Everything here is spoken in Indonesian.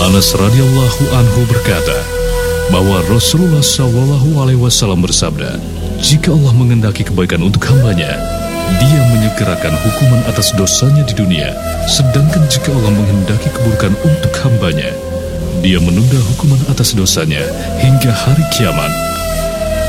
Anas radhiyallahu anhu berkata bahwa Rasulullah SAW bersabda, jika Allah mengendaki kebaikan untuk hambanya, Dia menyegerakan hukuman atas dosanya di dunia, sedangkan jika Allah menghendaki keburukan untuk hambanya, Dia menunda hukuman atas dosanya hingga hari kiamat.